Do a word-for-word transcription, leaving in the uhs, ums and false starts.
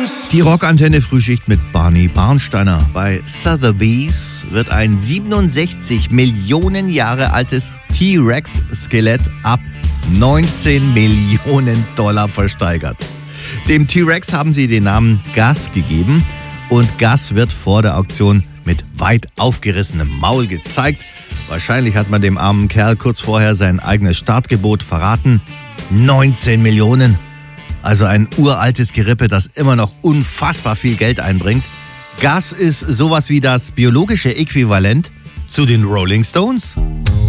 Die Rockantenne Frühschicht mit Barney Barnsteiner. Bei Sotheby's wird ein siebenundsechzig Millionen Jahre altes T-Rex-Skelett ab neunzehn Millionen Dollar versteigert. Dem T-Rex haben sie den Namen Gus gegeben und Gus wird vor der Auktion mit weit aufgerissenem Maul gezeigt. Wahrscheinlich hat man dem armen Kerl kurz vorher sein eigenes Startgebot verraten. neunzehn Millionen. Also ein uraltes Gerippe, das immer noch unfassbar viel Geld einbringt. Gus ist sowas wie das biologische Äquivalent zu den Rolling Stones.